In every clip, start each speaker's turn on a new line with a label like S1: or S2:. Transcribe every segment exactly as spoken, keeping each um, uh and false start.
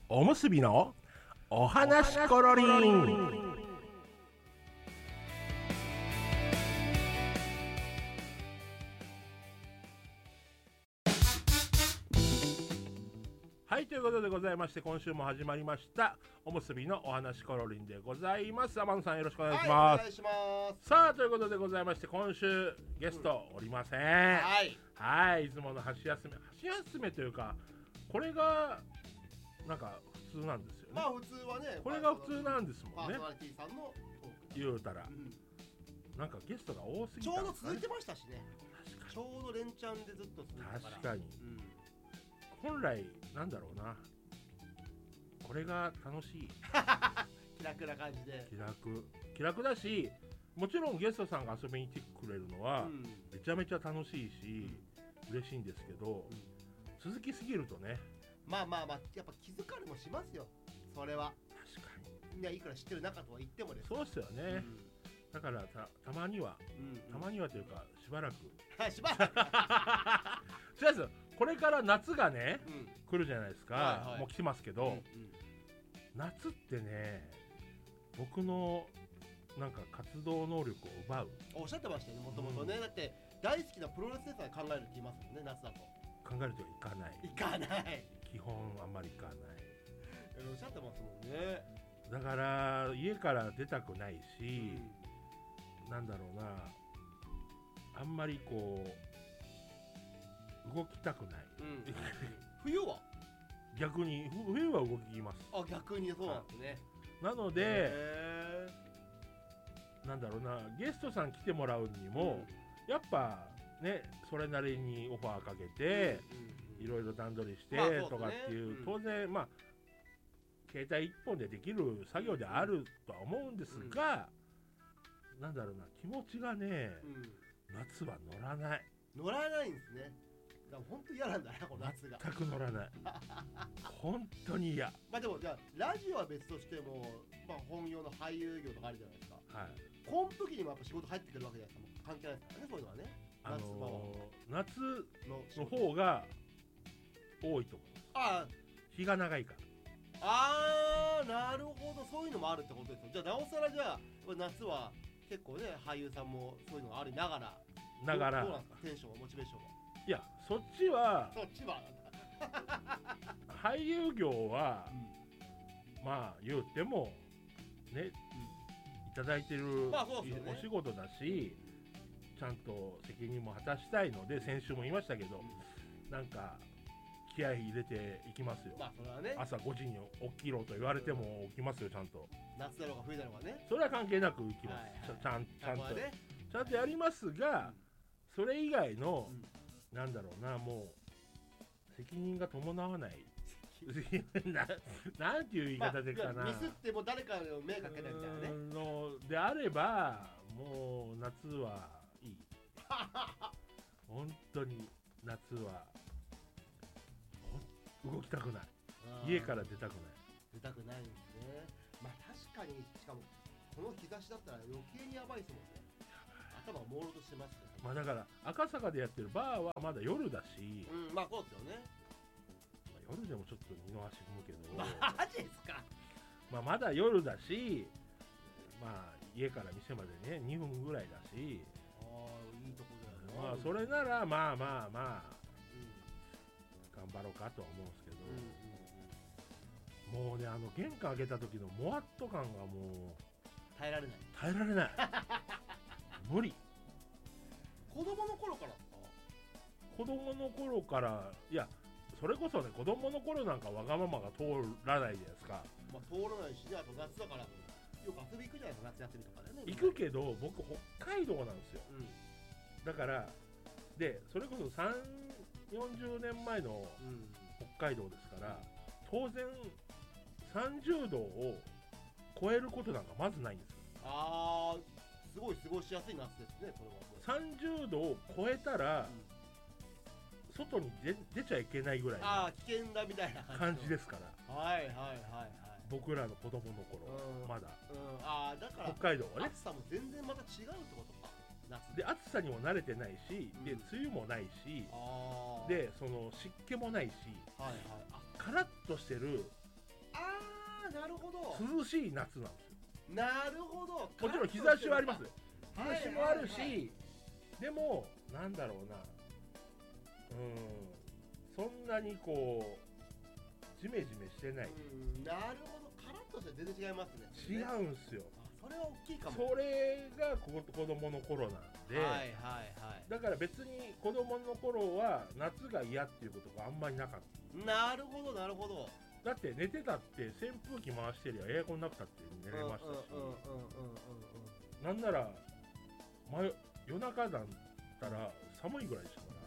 S1: おむすびのお話コロリン。はい、ということでございまして、今週も始まりましたおむすびのお話コロリンでございます。天野さん、よろしくお願いします。
S2: はい、お願いします。
S1: さあ、ということでございまして、今週ゲストおりません、うん、
S2: はい
S1: はい、いつもの箸休め箸休めというか、これがなんか普通なんですよね。
S2: まあ普通はね、
S1: これが普通なんですもんね。
S2: パーソナリティさんのトーク
S1: 言うたら、うん、なんかゲストが多すぎた、ね、
S2: ちょうど続いてましたしね。確かにちょうど連チャンでずっと続いてたから。
S1: 確かに、うん、本来なんだろうな、これが楽しい
S2: 気楽な感じで、
S1: 気楽気楽だし、もちろんゲストさんが遊びに来てくれるのは、うん、めちゃめちゃ楽しいし、うん、嬉しいんですけど、うん、続きすぎるとね、
S2: まあまあまあ、やっぱ気づかれもしますよ、それは。
S1: 確かに。
S2: みんないくら知ってる中とは言ってもです。
S1: そうですよね、うん、だから た, たまには、うんうん、たまにはというかしばらく
S2: しばらく
S1: とりあえずこれから夏がね、うん、来るじゃないですか、はいはい、もう来てますけど、うんうん、夏ってね、僕のなんか活動能力を奪う。
S2: おっしゃってましたよね、もともとね、うん、だって大好きなプロレスでさえ考えるって言いますもんね、夏だと。
S1: 考えるといかない
S2: いかない
S1: 基本あんまりいかない
S2: おっしゃってますもんね。
S1: だから家から出たくないし、うん、なんだろうな、あんまりこう動きたくない、うん、
S2: 冬は
S1: 逆に冬は動きます。
S2: あ、逆にそうなんですね。
S1: なのでなんだろうな、ゲストさん来てもらうにも、うん、やっぱね、それなりにオファーかけて、うんうん、いろいろ段取りして、まあね、とかっていう、うん、当然まあ携帯一本でできる作業であるとは思うんですが、うん、なんだろうな、気持ちがね、うん、夏は乗らない
S2: 乗らないんですね。だから本当嫌なんだな、この夏が
S1: 全く乗らない本当に嫌。
S2: まあでもじゃあラジオは別としても、まあ、本業の俳優業とかあるじゃないですか、はい、この時にもやっぱ仕事入ってくるわけじゃないですか。もう関係ないですからね、そういうのはね。
S1: あのー、夏の方が多いと思う。ああ、日が長いから。
S2: あー、なるほど、そういうのもあるってことですよ。じゃあなおさらじゃあ夏は結構ね、俳優さんもそういうのがありながら
S1: ながら
S2: どうなんですか、テンションは、モチベーションは。
S1: いや、そっちは
S2: そっちは
S1: 俳優業は、うん、まあ言うてもね、うん、いただいてる、まあそうですね、お仕事だし、ちゃんと責任も果たしたいので、先週も言いましたけど、うん、なんか気合い入れていきますよ。まあそれはね、朝ごじに起きろと言われても起きますよ、ちゃんと。
S2: 夏だろうが冬だろうがね、
S1: それは関係なく行きます、はいはい、ちゃんちゃんと、ね、ちゃんとやりますが、うん、それ以外の、うん、なんだろうな、もう責任が伴わないな, なんていう言い方でかな、
S2: まあ、ミスっても誰かの目かけないみたいなね
S1: のであれば、もう夏はいい本当に夏は動きたくない、家から出たくない
S2: 出たくないんですね。まあ確かに、しかもこの日差しだったら余計にやばいですもんね。頭が朦朧としてますけど、
S1: まあだから赤坂でやってるバーはまだ夜だし、
S2: うん、まあそうですよね。
S1: まあ、夜でもちょっと二の足踏むけど
S2: マジですか。
S1: まあまだ夜だし、まあ家から店までねにふんぐらいだし、
S2: ああ、いいとこだよね。
S1: まあそれならまあまあまあ、うん、頑張ろうかとは思うんですけど、うんうんうん、もうね、あの玄関開けた時のもわっと感がもう
S2: 耐えられない。
S1: 耐えられない無理。
S2: 子供の頃から
S1: 子供の頃から、いや、それこそね、子供の頃なんかわがままが通らないじゃないですか。
S2: まあ通らないしね、あと夏だからよく遊び行くじゃないですか、夏休みとかでね。
S1: 行くけど、僕北海道なんですよ、うん、だからで、それこそさんじゅう、よんじゅうねんまえの北海道ですから、うん、当然さんじゅうどを超えることなんかまずないんですよ。
S2: あー、すごい過ごしやすい夏ですね、それは。
S1: さんじゅうどを超えたら、うん、外に 出, 出ちゃいけないぐらいの
S2: あ危険だみたいな
S1: 感じですから。
S2: はいはいはいはい。
S1: 僕らの子供の頃、うん、まだ、
S2: うん、あだから
S1: 北海道はね、
S2: 暑さも全然また違うってことか。
S1: 夏で暑さにも慣れてないし、うん、で梅雨もないし、あでその湿気もないし、はいはい、あカラッとしてる
S2: あなるほど、
S1: 涼しい夏なんですよ。
S2: なるほど。
S1: もちろん日差しはあります。日差しもあるし、
S2: はいはいはい、
S1: でもなんだろうな、うん、そんなにこうジメジメしてない。
S2: うん、なるほど。カラッとして全然違いますね。
S1: 違うんすよ。
S2: それは大きいかも。
S1: それが子供の頃なんで、
S2: はいはいはい、
S1: だから別に子供の頃は夏が嫌っていうことがあんまりなかった。
S2: なるほどなるほど。
S1: だって寝てたって扇風機回してりゃエアコンなくたって寝れましたし、なんなら夜中だったら寒いぐらいでしたから。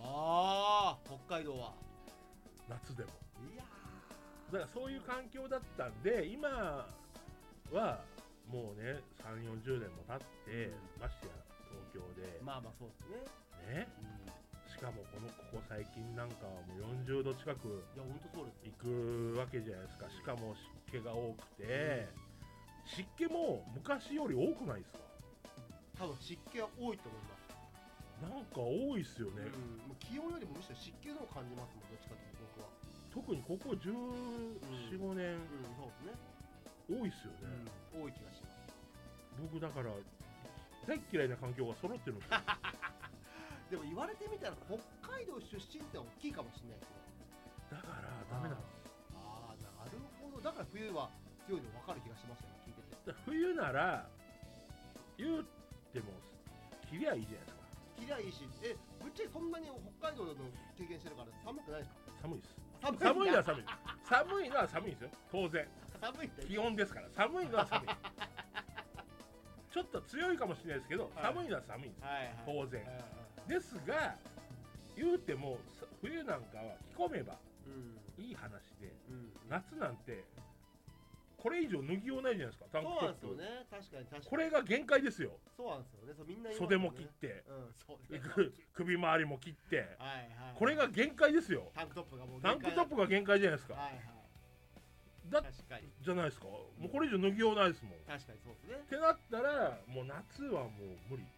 S2: ああ、北海道は
S1: 夏でも。
S2: いや
S1: だからそういう環境だったんで、今はもうねさんじゅうよんじゅうねんも経って、うん、ましてや東京で、
S2: まあまあそうですね。
S1: ね、うん、しかもこのここ最近なんかはもうよんじゅうど近く行くわけじゃないですか。しかも湿気が多くて、うん、湿気も昔より多くないですか？
S2: 多分湿気は多いと思います。
S1: なんか多いっすよね、
S2: うん、もう気温よりもむしろ湿気のを感じますもん、どっちかというと僕は。
S1: 特にここじゅうよん、ごねん、
S2: うんうん、そうですね、
S1: 多いっすよね、
S2: うん、多い気がします。
S1: 僕だから大嫌いな環境が揃ってるんですよ
S2: でも言われてみたら北海道出身って大きいかもしれないですよ。
S1: だからダメなんです。
S2: ああ、なるほど。だから冬は強いの分かる気がしましたね、聞いてて。
S1: 冬なら言っても切りゃいいじゃないですか。
S2: 切りゃいいし、え、ぶっちゃけそんなに北海道の経験してるから寒くないですか？
S1: 寒いです。寒いのは寒い。寒いのは寒いですよ。当然。
S2: 寒い
S1: 気温ですから。寒いのは寒い。ちょっと強いかもしれないですけど、はい、寒いのは寒いんです。はいはい、当然、はいはい。ですが、言うても冬なんかは着込めばいい話で、うん、夏なんてこれ以上脱ぎようないじゃないですか。タンクトップ。そうなんですよね。確かに確かに。これが限界ですよ。
S2: そうなんですよね。そうみんな言いますね。袖
S1: も切って、うん、そうね、首周りも切って、はいはいはい、これが限界ですよ。
S2: タンクトップがもう
S1: 限界。タンクトップが限界じゃないですか。はいはい。だ確かにじゃないですか。もうこれ以上脱ぎようないですもん。
S2: 確かにそうですね。
S1: ってなったらもう夏はもう無理。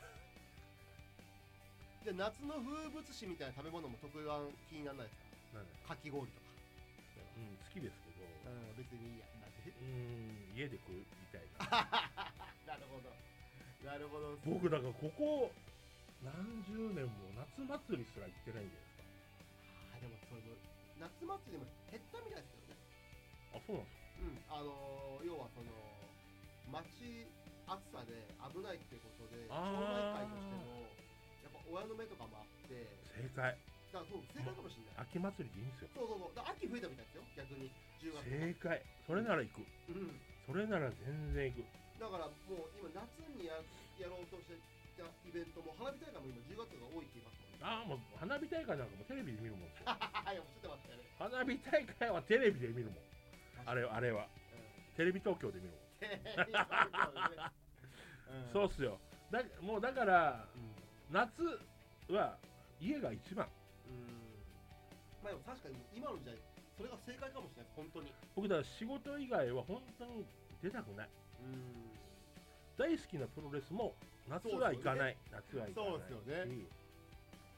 S2: じゃあ夏の風物詩みたいな食べ物も特段気にならないですか？かき氷とか。
S1: うん、好きですけど、
S2: うん、別にいいや。
S1: うん、家で食いたいな。
S2: なるほどなるほど。
S1: 僕だからここ何十年も夏祭りすら行ってないんじゃないですか。
S2: あ、でもそれも夏祭りも減ったみたいですけどね。
S1: あ、そうなんですか。
S2: うん、あのー、要はその街暑さで危ないっていうことで町内会としてもやっぱ親の目とかもあって。
S1: 正解
S2: だからそう正解かもしれない。
S1: 秋祭りでいいんですよ。
S2: そうそうそう。だ秋増えたみたいですよ、逆に。じゅうがつ。
S1: 正解。それなら行く。うん。それなら全然行く。
S2: だからもう今夏に や, やろうとしてたイベントも花火大会も今じゅうがつが多いって言いますもんね。
S1: ああ、もう花火大会なんかもテレビで見るもんですよ。
S2: いや、もう知ってましたよね。
S1: 花火大会はテレビで見るもん。あれあれは、うん、テレビ東京で見るもん。そうっすよ。だもうだから、うん、夏は家が一番。うん。
S2: まあでも確かに今の時代それが正解かもしれない。本当に
S1: 僕だから仕事以外は本当に出たくない。うん、大好きなプロレスも夏は行かない、ね、夏は行かない。
S2: そうですよね。